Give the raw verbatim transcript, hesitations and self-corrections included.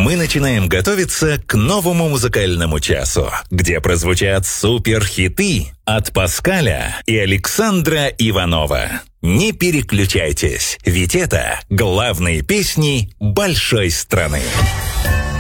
мы начинаем готовиться к новому музыкальному часу, где прозвучат суперхиты от Паскаля и Александра Иванова. Не переключайтесь, ведь это главные песни большой страны.